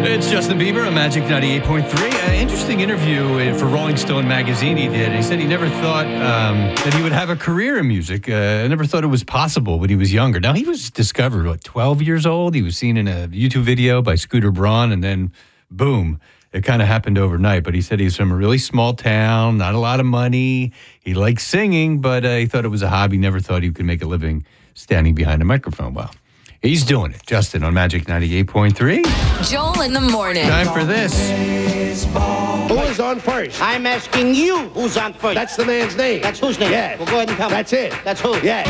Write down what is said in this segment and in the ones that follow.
It's Justin Bieber on Magic 98.3. Interesting interview for Rolling Stone magazine he did. He said he never thought that he would have a career in music. I never thought it was possible when he was younger. Now, he was discovered, 12 years old? He was seen in a YouTube video by Scooter Braun, and then, boom, it kind of happened overnight. But he said he's from a really small town, not a lot of money. He likes singing, but he thought it was a hobby. Never thought he could make a living standing behind a microphone. Well, he's doing it. Justin on Magic 98.3. Joel in the morning. Time for this. Who is on first? I'm asking you who's on first. That's the man's name. That's whose name? Yes. Well, go ahead and tell me. That's it. That's who? Yes.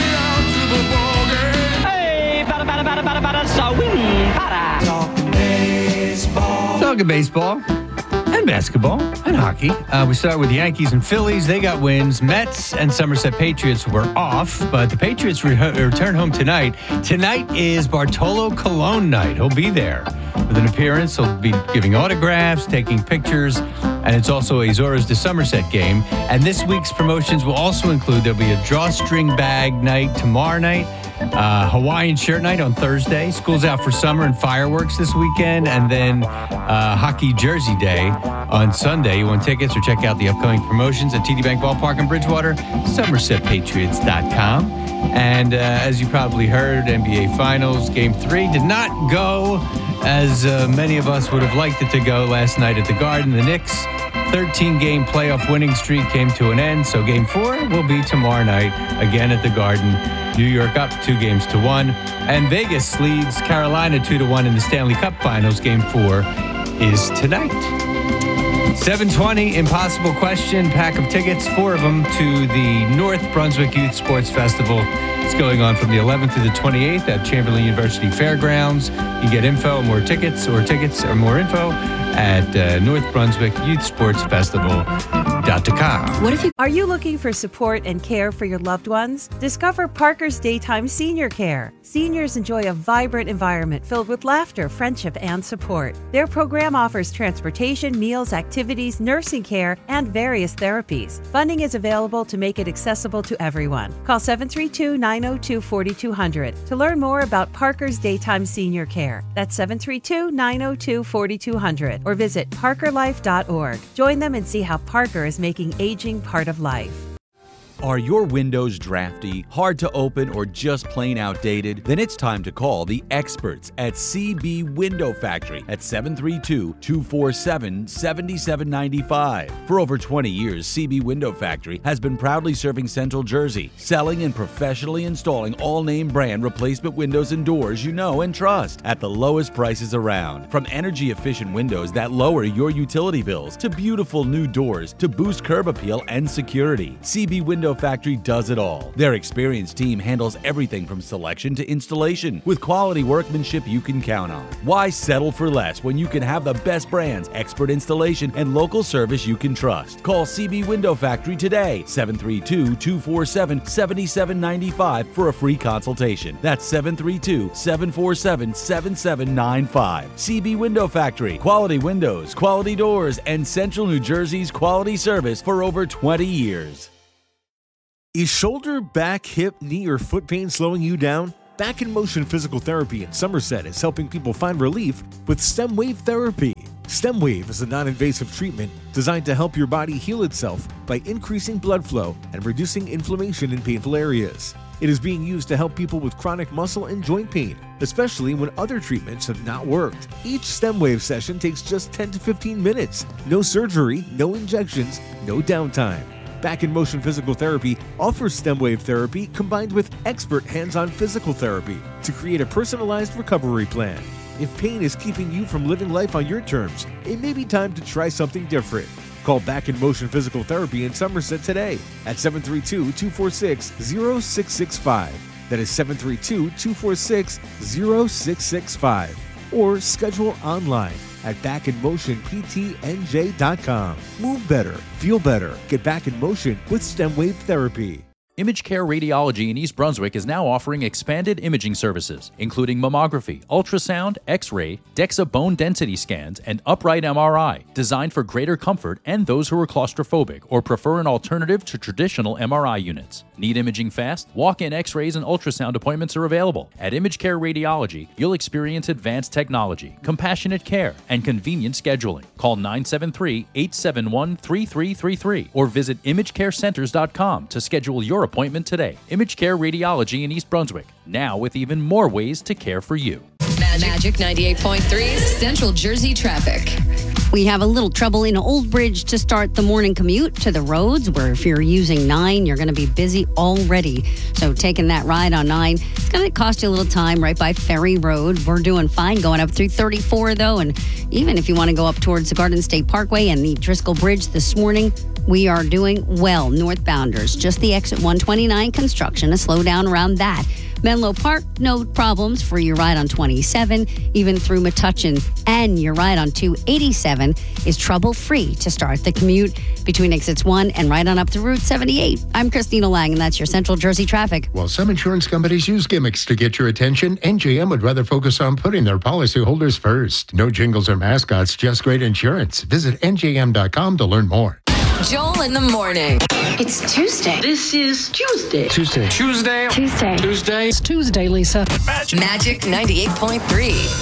Hey, bada, so win, bada. Talking baseball and basketball and hockey. We start with the Yankees and Phillies. They got wins. Mets and Somerset Patriots were off, but the Patriots return home tonight. Tonight is Bartolo Colon night. He'll be there with an appearance. He'll be giving autographs, taking pictures, and it's also a Zorros de Somerset game. And this week's promotions will also include, there'll be a drawstring bag night tomorrow night, Hawaiian shirt night on Thursday, school's out for summer and fireworks this weekend, and then hockey jersey day on Sunday. You want tickets or check out the upcoming promotions at TD Bank Ballpark in Bridgewater, SomersetPatriots.com. And as you probably heard, NBA Finals Game 3 did not go as many of us would have liked it to go last night at the Garden. The Knicks' 13-game playoff winning streak came to an end, so Game 4 will be tomorrow night, again at the Garden. New York up 2-1. And Vegas leads Carolina 2-1 in the Stanley Cup Finals. Game 4 is tonight. 7:20, impossible question. Pack of tickets, 4 of them, to the North Brunswick Youth Sports Festival. It's going on from the 11th to the 28th at Chamberlain University Fairgrounds. You get info, more tickets, or more info at North Brunswick Youth Sports Festival.com. What if you... Are you looking for support and care for your loved ones? Discover Parker's Daytime Senior Care. Seniors enjoy a vibrant environment filled with laughter, friendship, and support. Their program offers transportation, meals, activities, nursing care, and various therapies. Funding is available to make it accessible to everyone. Call 732-902-4200 to learn more about Parker's Daytime Senior Care. That's 732-902-4200, or visit parkerlife.org. Join them and see how Parker is making aging part of life. Are your windows drafty, hard to open, or just plain outdated? Then it's time to call the experts at CB Window Factory at 732-247-7795. For over 20 years, CB Window Factory has been proudly serving Central Jersey, selling and professionally installing all-name brand replacement windows and doors you know and trust at the lowest prices around. From energy-efficient windows that lower your utility bills to beautiful new doors to boost curb appeal and security, CB Window Factory does it all. Their experienced team handles everything from selection to installation with quality workmanship you can count on. Why settle for less when you can have the best brands, expert installation, and local service you can trust? Call CB Window Factory today, 732-247-7795 for a free consultation. That's 732-747-7795. CB Window Factory. Quality windows, quality doors, and Central New Jersey's quality service for over 20 years. Is shoulder, back, hip, knee, or foot pain slowing you down? Back in Motion Physical Therapy in Somerset is helping people find relief with STEM Wave Therapy. STEM Wave is a non-invasive treatment designed to help your body heal itself by increasing blood flow and reducing inflammation in painful areas. It is being used to help people with chronic muscle and joint pain, especially when other treatments have not worked. Each STEM Wave session takes just 10 to 15 minutes. No surgery, no injections, no downtime. Back in Motion Physical Therapy offers STEM Wave Therapy combined with expert hands-on physical therapy to create a personalized recovery plan. If pain is keeping you from living life on your terms, it may be time to try something different. Call Back in Motion Physical Therapy in Somerset today at 732-246-0665. That is 732-246-0665. Or schedule online at backinmotionptnj.com. Move better, feel better, get back in motion with STEM Wave Therapy. Image Care Radiology in East Brunswick is now offering expanded imaging services, including mammography, ultrasound, X-ray, DEXA bone density scans, and upright MRI, designed for greater comfort and those who are claustrophobic or prefer an alternative to traditional MRI units. Need imaging fast? Walk-in X-rays and ultrasound appointments are available. At Image Care Radiology, you'll experience advanced technology, compassionate care, and convenient scheduling. Call 973-871-3333 or visit imagecarecenters.com to schedule your appointment today. Image Care Radiology in East Brunswick, now with even more ways to care for you. Magic 98.3's Central Jersey traffic. We have a little trouble in Old Bridge to start the morning commute to the roads, where if you're using 9, you're going to be busy already. So taking that ride on 9, it's going to cost you a little time right by Ferry Road. We're doing fine going up through 34, though. And even if you want to go up towards the Garden State Parkway and the Driscoll Bridge this morning, we are doing well. Northbounders, just the exit 129 construction, a slowdown around that. Menlo Park, no problems for your ride on 27, even through Metuchen. And your ride on 287 is trouble-free to start the commute between exits 1 and right on up to Route 78. I'm Christina Lang, and that's your Central Jersey traffic. While some insurance companies use gimmicks to get your attention, NJM would rather focus on putting their policyholders first. No jingles or mascots, just great insurance. Visit NJM.com to learn more. Joel in the morning. It's Tuesday. This is Tuesday. Tuesday. Tuesday. Tuesday. Tuesday. It's Tuesday, Lisa. Magic 98.3.